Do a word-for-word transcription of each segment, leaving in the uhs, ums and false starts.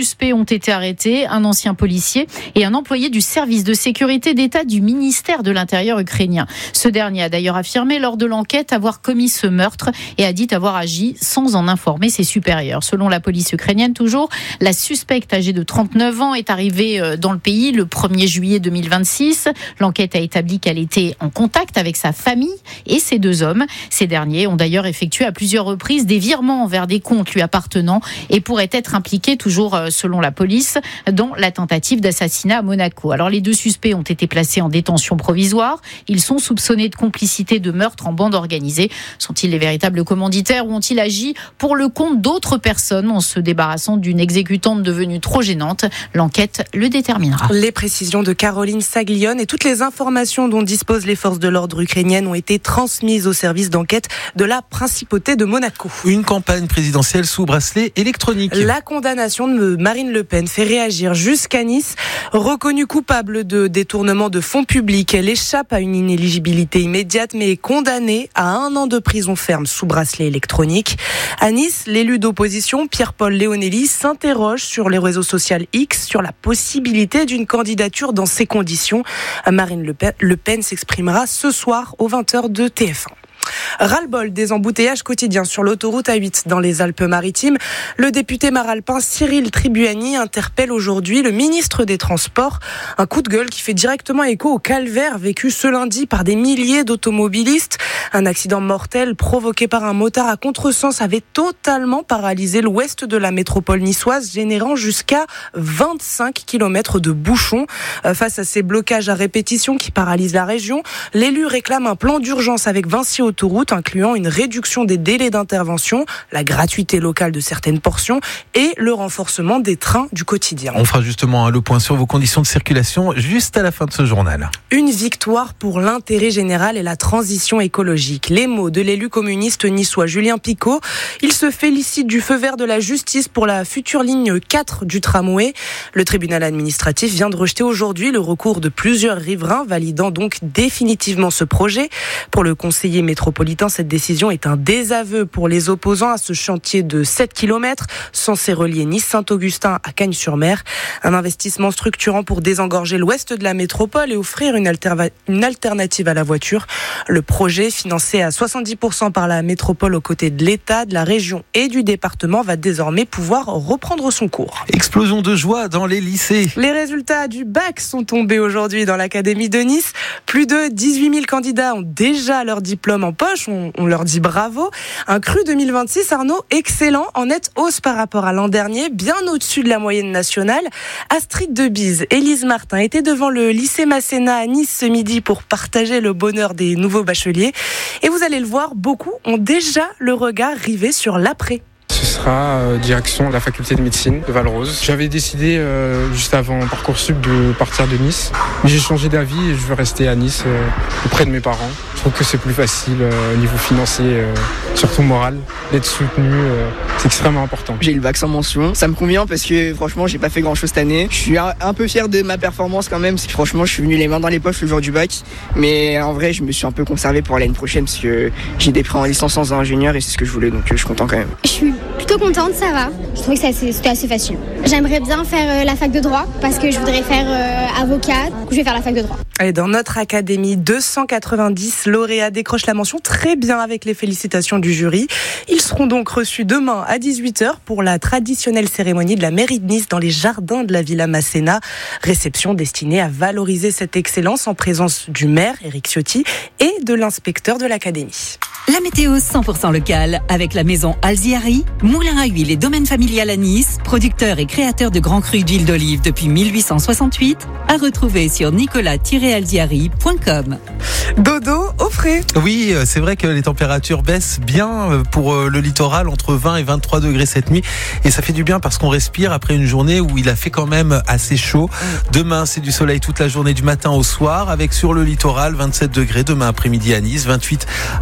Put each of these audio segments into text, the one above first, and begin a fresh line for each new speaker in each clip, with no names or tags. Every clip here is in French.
suspects ont été arrêtés, un ancien policier et un employé du service de sécurité d'État du ministère de l'Intérieur ukrainien. Ce dernier a d'ailleurs affirmé lors de l'enquête avoir commis ce meurtre et a dit avoir agi sans en informer ses supérieurs. Selon la police ukrainienne, toujours, la suspecte âgée de trente-neuf ans est arrivée dans le pays le premier juillet deux mille vingt-six. L'enquête a établi qu'elle était en contact avec sa famille et ses deux hommes. Ces derniers ont d'ailleurs effectué à plusieurs reprises des virements vers des comptes lui appartenant et pourraient être impliqués, toujours selon la police, dans la tentative d'assassinat à Monaco. Alors les deux suspects ont été placés en détention provisoire. Ils sont soupçonnés de complicité de meurtre en bande organisée. Sont-ils les véritables commanditaires ou ont-ils agi pour le compte d'autres personnes en se débarrassant d'une exécutante devenue trop gênante? L'enquête le déterminera.
Les précisions de Caroline Saglione et toutes les informations dont disposent les forces de l'ordre ukrainiennes ont été transmises au service d'enquête de la principauté de Monaco.
Une campagne présidentielle sous bracelet électronique.
La condamnation de Marine Le Pen fait réagir jusqu'à Nice. Reconnue coupable de détournement de fonds publics, elle échappe à une inéligibilité immédiate mais est condamnée à un an de prison ferme sous bracelet électronique. À Nice, l'élu d'opposition Pierre-Paul Léonelli s'interroge sur les réseaux sociaux X sur la possibilité d'une candidature dans ces conditions. Marine Le Pen, Le Pen s'exprimera ce soir aux vingt heures de T F un. Ras-le-bol des embouteillages quotidiens sur l'autoroute A huit dans les Alpes-Maritimes. Le député maralpin Cyril Tribuani interpelle aujourd'hui le ministre des Transports. Un coup de gueule qui fait directement écho au calvaire vécu ce lundi par des milliers d'automobilistes. Un accident mortel provoqué par un motard à contresens avait totalement paralysé l'ouest de la métropole niçoise, générant jusqu'à vingt-cinq kilomètres de bouchons. Face à ces blocages à répétition qui paralysent la région, l'élu réclame un plan d'urgence avec Vinci Autoroute, incluant une réduction des délais d'intervention, la gratuité locale de certaines portions et le renforcement des trains du quotidien.
On fera justement le point sur vos conditions de circulation juste à la fin de ce journal.
Une victoire pour l'intérêt général et la transition écologique. Les mots de l'élu communiste niçois Julien Picot. Il se félicite du feu vert de la justice pour la future ligne quatre du tramway. Le tribunal administratif vient de rejeter aujourd'hui le recours de plusieurs riverains, validant donc définitivement ce projet. Pour le conseiller métropolitain, cette décision est un désaveu pour les opposants à ce chantier de sept kilomètres censé relier Nice-Saint-Augustin à Cagnes-sur-Mer. Un investissement structurant pour désengorger l'ouest de la métropole et offrir une, alterva- une alternative à la voiture. Le projet, financé à soixante-dix pour cent par la métropole aux côtés de l'État, de la région et du département, va désormais pouvoir reprendre son cours.
Explosion de joie dans les lycées.
Les résultats du bac sont tombés aujourd'hui dans l'académie de Nice. Plus de dix-huit mille candidats ont déjà leur diplôme en poche. On, on leur dit bravo. Un cru deux mille vingt-six, Arnaud, excellent, en nette hausse par rapport à l'an dernier, bien au-dessus de la moyenne nationale. Astrid Debise, Élise Martin étaient devant le lycée Masséna à Nice ce midi pour partager le bonheur des nouveaux bacheliers. Et vous allez le voir, beaucoup ont déjà le regard rivé sur l'après.
Ce sera euh, direction la faculté de médecine de Val-Rose. J'avais décidé euh, juste avant Parcoursup de partir de Nice. Mais j'ai changé d'avis et je veux rester à Nice euh, auprès de mes parents. Je trouve que c'est plus facile euh, au niveau financier, euh, surtout moral, d'être soutenu. Euh, c'est extrêmement important.
J'ai eu le bac sans mention. Ça me convient parce que franchement, j'ai pas fait grand chose cette année. Je suis un, un peu fier de ma performance quand même. Parce que, franchement, je suis venu les mains dans les poches le jour du bac. Mais en vrai, je me suis un peu conservé pour l'année prochaine parce que j'ai des prêts en licence sans ingénieur et c'est ce que je voulais. Donc je suis content quand même.
Je suis plutôt contente, ça va. Je trouvais que assez, c'était assez facile. J'aimerais bien faire euh, la fac de droit parce que je voudrais faire euh, avocat. Du coup, je vais faire la fac de droit.
Et dans notre académie, deux cent quatre-vingt-dix lauréats décrochent la mention très bien avec les félicitations du jury. Ils seront donc reçus demain à dix-huit heures pour la traditionnelle cérémonie de la mairie de Nice dans les jardins de la Villa Masséna. Réception destinée à valoriser cette excellence en présence du maire, Éric Ciotti, et de l'inspecteur de l'académie.
La météo cent pour cent locale avec la maison Alziari, moulin à huile et domaine familial à Nice, producteur et créateur de grands crus d'huile d'olive depuis mille huit cent soixante-huit, à retrouver sur nicolas tiret alziari point com.
Dodo au frais.
Oui, c'est vrai que les températures baissent bien pour le littoral, entre vingt et vingt-trois degrés cette nuit. Et ça fait du bien parce qu'on respire après une journée où il a fait quand même assez chaud. Demain, c'est du soleil toute la journée du matin au soir, avec sur le littoral vingt-sept degrés demain après-midi à Nice, vingt-huit à Vence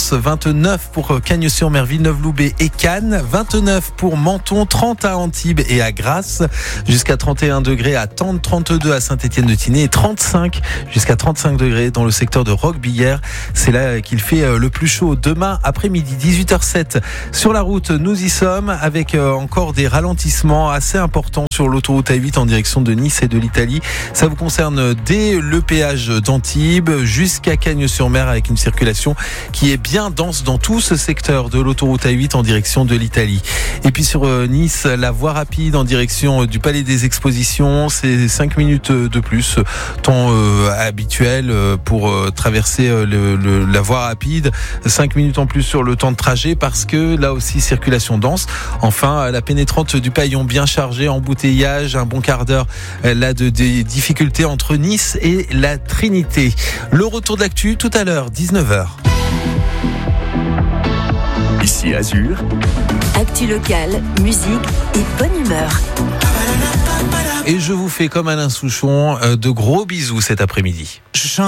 Lens, vingt-neuf pour Cagnes-sur-Mer, Villeneuve-Loubet et Cannes, vingt-neuf pour Menton, trente à Antibes et à Grasse, jusqu'à trente et un degrés à Tende, trente-deux à Saint-Étienne-de-Tinée et trente-cinq jusqu'à trente-cinq degrés dans le secteur de Roquebillière. C'est là qu'il fait le plus chaud demain après-midi, dix-huit heures zéro sept. Sur la route, nous y sommes avec encore des ralentissements assez importants sur l'autoroute A huit en direction de Nice et de l'Italie. Ça vous concerne dès le péage d'Antibes jusqu'à Cagnes-sur-Mer avec une circulation qui est bien dense dans tout ce secteur de l'autoroute A huit en direction de l'Italie. Et puis sur Nice, la voie rapide en direction du Palais des Expositions, c'est cinq minutes de plus, temps euh, habituel pour euh, traverser le, le, la voie rapide, cinq minutes en plus sur le temps de trajet parce que là aussi circulation dense. Enfin, la pénétrante du Paillon bien chargée, embouteillage, un bon quart d'heure là de des difficultés entre Nice et la Trinité. Le retour de l'actu tout à l'heure, dix-neuf heures.
Ici Azur.
Actu locale, musique et bonne humeur.
Et je vous fais comme Alain Souchon de gros bisous cet après-midi.